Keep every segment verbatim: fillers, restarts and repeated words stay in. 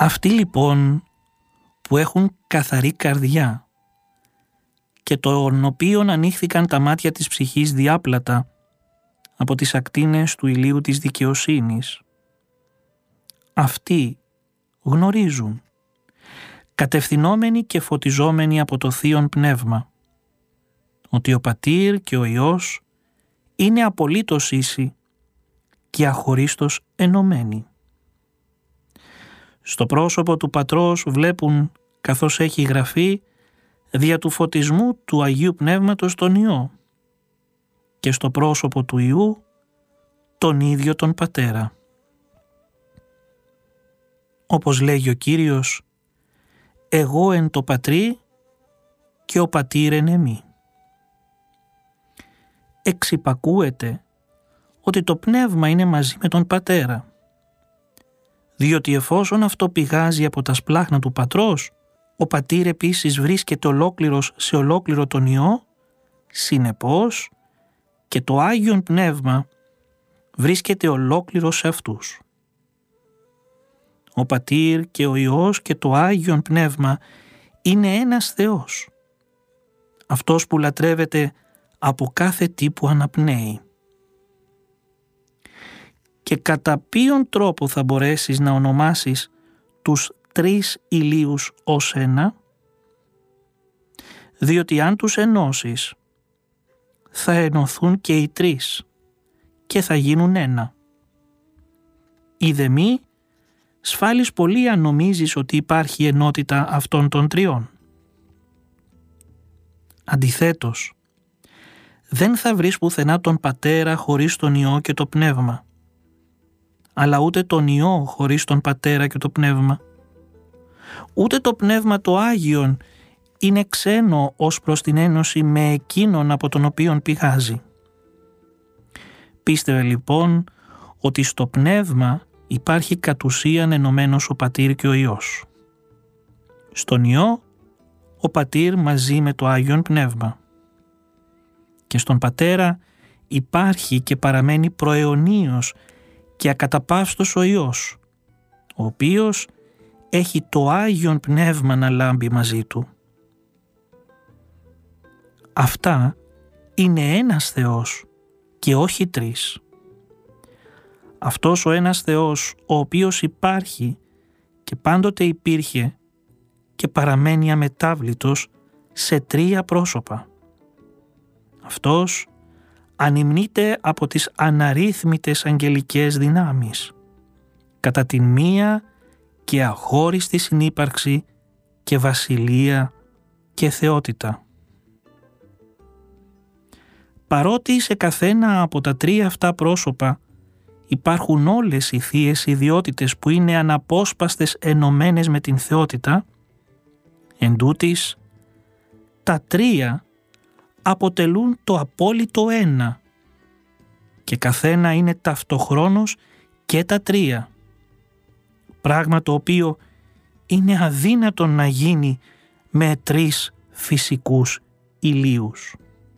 Αυτοί λοιπόν που έχουν καθαρή καρδιά και των οποίων ανοίχθηκαν τα μάτια της ψυχής διάπλατα από τις ακτίνες του ηλίου της δικαιοσύνης, αυτοί γνωρίζουν, κατευθυνόμενοι και φωτιζόμενοι από το Θείον Πνεύμα, ότι ο Πατήρ και ο Υιός είναι απολύτως ίσοι και αχωρίστως ενωμένοι. Στο πρόσωπο του Πατρός βλέπουν, καθώς έχει γραφεί, δια του φωτισμού του Αγίου Πνεύματος τον Υιό και στο πρόσωπο του Υιού τον ίδιο τον Πατέρα. Όπως λέγει ο Κύριος, «Εγώ εν το Πατρί και ο Πατήρ εν εμεί». Εξυπακούεται ότι το Πνεύμα είναι μαζί με τον Πατέρα, διότι εφόσον αυτό πηγάζει από τα σπλάχνα του Πατρός, ο Πατήρ επίσης βρίσκεται ολόκληρος σε ολόκληρο τον Υιό, συνεπώς και το Άγιον Πνεύμα βρίσκεται ολόκληρο σε αυτούς. Ο Πατήρ και ο Υιός και το Άγιον Πνεύμα είναι ένας Θεός, αυτός που λατρεύεται από κάθε τι που αναπνέει. Και κατά ποιον τρόπο θα μπορέσεις να ονομάσεις τους τρεις ηλίους ως ένα? Διότι αν τους ενώσεις, θα ενωθούν και οι τρεις και θα γίνουν ένα. Είδε μη, σφάλεις πολύ αν νομίζεις ότι υπάρχει ενότητα αυτών των τριών. Αντιθέτως, δεν θα βρεις πουθενά τον Πατέρα χωρίς τον Υιό και το Πνεύμα, αλλά ούτε τον Υιό χωρίς τον Πατέρα και το Πνεύμα. Ούτε το Πνεύμα το Άγιον είναι ξένο ως προς την ένωση με εκείνον από τον οποίον πηγάζει. Πίστευε λοιπόν ότι στο Πνεύμα υπάρχει κατ' ουσίαν ενωμένος ο Πατήρ και ο Υιός. Στον Υιό ο Πατήρ μαζί με το Άγιον Πνεύμα. Και στον Πατέρα υπάρχει και παραμένει προαιωνίως και ακαταπαύστος ο Υιός, ο οποίος έχει το Άγιον Πνεύμα να λάμπει μαζί του. Αυτά είναι ένας Θεός και όχι τρεις. Αυτός ο ένας Θεός, ο οποίος υπάρχει και πάντοτε υπήρχε και παραμένει αμετάβλητος σε τρία πρόσωπα. Αυτός ανυμνείται από τις αναρρύθμιτες αγγελικές δυνάμεις, κατά την μία και αχώριστη συνύπαρξη και βασιλεία και θεότητα. Παρότι σε καθένα από τα τρία αυτά πρόσωπα υπάρχουν όλες οι θείες ιδιότητες που είναι αναπόσπαστες ενωμένες με την θεότητα, εντούτοις τα τρία αποτελούν το απόλυτο ένα και καθένα είναι ταυτοχρόνως και τα τρία, πράγμα το οποίο είναι αδύνατον να γίνει με τρεις φυσικούς ηλίους.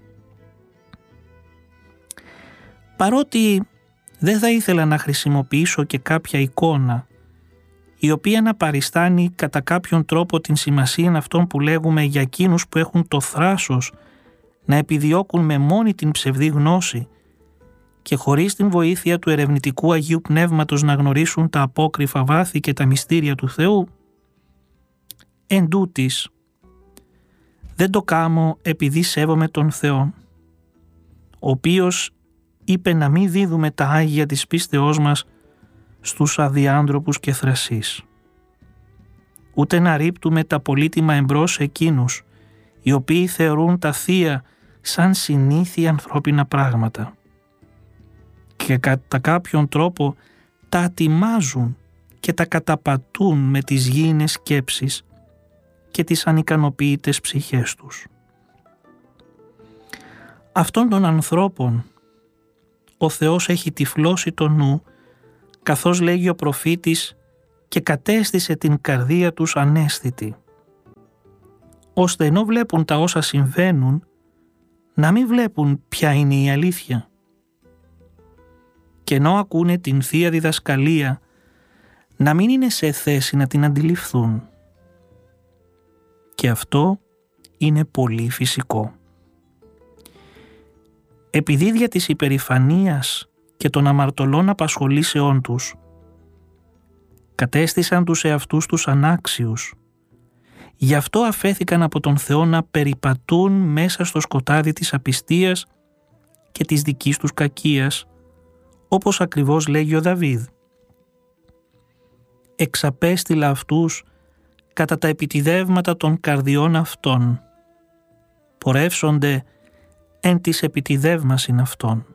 Παρότι δεν θα ήθελα να χρησιμοποιήσω και κάποια εικόνα η οποία να παριστάνει κατά κάποιον τρόπο την σημασία αυτών που λέγουμε για εκείνους που έχουν το θράσος να επιδιώκουν με μόνη την ψευδή γνώση και χωρίς την βοήθεια του ερευνητικού Αγίου Πνεύματος να γνωρίσουν τα απόκρυφα βάθη και τα μυστήρια του Θεού, εν τούτοις, δεν το κάμω επειδή σέβομαι τον Θεό, ο οποίος είπε να μην δίδουμε τα Άγια της πίστεώς μας στους αδιάντροπους και θρασείς, ούτε να ρίπτουμε τα πολύτιμα εμπρός εκείνους, οι οποίοι θεωρούν τα θεία σαν συνήθεια ανθρώπινα πράγματα και κατά κάποιον τρόπο τα ατιμάζουν και τα καταπατούν με τις γήινες σκέψεις και τις ανικανοποιητές ψυχές τους. Αυτών των ανθρώπων ο Θεός έχει τυφλώσει το νου, καθώς λέγει ο προφήτης, και κατέστησε την καρδία τους αναίσθητη, ώστε ενώ βλέπουν τα όσα συμβαίνουν, να μην βλέπουν ποια είναι η αλήθεια. Και ενώ ακούνε την Θεία Διδασκαλία, να μην είναι σε θέση να την αντιληφθούν. Και αυτό είναι πολύ φυσικό. Επειδή δια της υπερηφανίας και των αμαρτωλών απασχολήσεών τους κατέστησαν τους εαυτούς τους ανάξιους, γι' αυτό αφέθηκαν από τον Θεό να περιπατούν μέσα στο σκοτάδι της απιστίας και της δικής τους κακίας, όπως ακριβώς λέγει ο Δαβίδ. «Εξαπέστειλα αυτούς κατά τα επιτιδεύματα των καρδιών αυτών, πορεύσονται εν της επιτιδεύμασιν αυτών».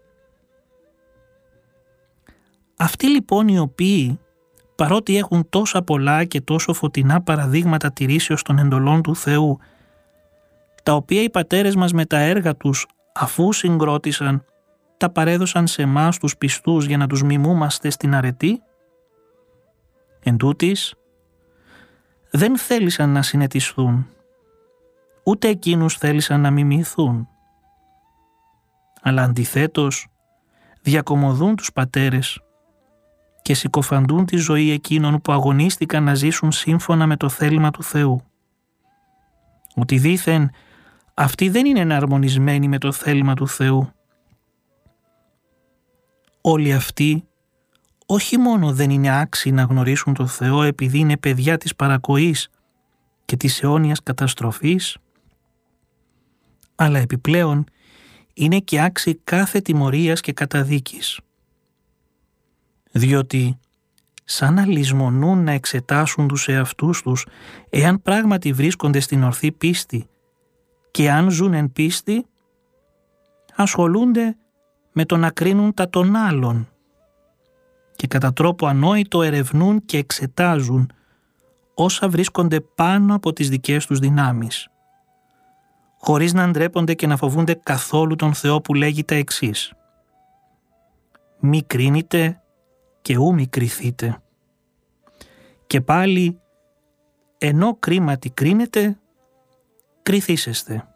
Αυτοί λοιπόν οι οποίοι, παρότι έχουν τόσα πολλά και τόσο φωτεινά παραδείγματα τηρήσεως των εντολών του Θεού, τα οποία οι πατέρες μας με τα έργα τους, αφού συγκρότησαν, τα παρέδωσαν σε εμάς τους πιστούς για να τους μιμούμαστε στην αρετή, εν τούτοις, δεν θέλησαν να συνετισθούν, ούτε εκείνους θέλησαν να μιμηθούν, αλλά αντιθέτως διακομωδούν τους πατέρες και συκοφαντούν τη ζωή εκείνων που αγωνίστηκαν να ζήσουν σύμφωνα με το θέλημα του Θεού. Ότι δήθεν αυτοί δεν είναι εναρμονισμένοι με το θέλημα του Θεού. Όλοι αυτοί όχι μόνο δεν είναι άξιοι να γνωρίσουν το Θεό επειδή είναι παιδιά της παρακοής και της αιώνιας καταστροφής, αλλά επιπλέον είναι και άξιοι κάθε τιμωρίας και καταδίκης. Διότι σαν να λησμονούν να εξετάσουν τους εαυτούς τους εάν πράγματι βρίσκονται στην ορθή πίστη και αν ζουν εν πίστη, ασχολούνται με το να κρίνουν τα των άλλων και κατά τρόπο ανόητο ερευνούν και εξετάζουν όσα βρίσκονται πάνω από τις δικές τους δυνάμεις, χωρίς να ντρέπονται και να φοβούνται καθόλου τον Θεό που λέγει τα εξής: «Μη κρίνετε και ου μη κριθείτε». Και πάλι, ενώ κρίματι κρίνετε, κριθήσεστε.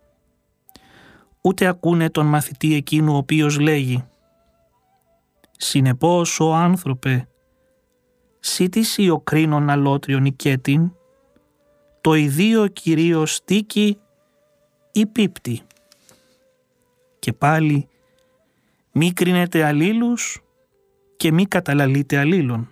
Ούτε ακούνε τον μαθητή εκείνου ο οποίος λέγει: «Συνεπώς, ο άνθρωπε, σίτηση ο κρίνον αλότριον οικέτην, το ιδίο κυρίως στίκη ή πίπτη». Και πάλι, μη κρίνετε αλλήλους και μη καταλαλείτε αλλήλων.